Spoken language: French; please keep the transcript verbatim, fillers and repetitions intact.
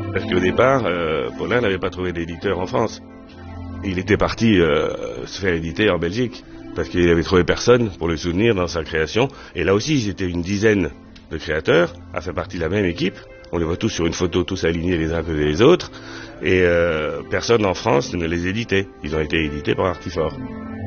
Parce qu'au départ, euh, Paulin n'avait pas trouvé d'éditeur en France. Il était parti euh, se faire éditer en Belgique, parce qu'il n'avait trouvé personne pour le soutenir dans sa création. Et là aussi, ils étaient une dizaine de créateurs, à faire partie de la même équipe. On les voit tous sur une photo, tous alignés les uns côté les autres. Et euh, personne en France ne les éditait. Ils ont été édités par Artifort.